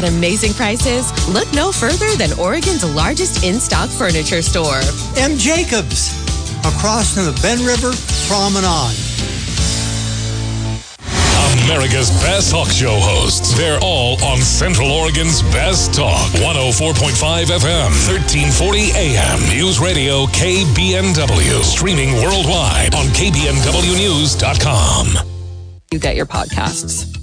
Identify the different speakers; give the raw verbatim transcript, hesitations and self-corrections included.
Speaker 1: At amazing prices, look no further than Oregon's largest in-stock furniture store.
Speaker 2: M. Jacobs, across from the Ben River Promenade.
Speaker 3: America's best talk show hosts. They're all on Central Oregon's best talk. one oh four point five F M, thirteen forty A M. News Radio K B N W. Streaming worldwide on K B N W news dot com.
Speaker 1: You get your podcasts.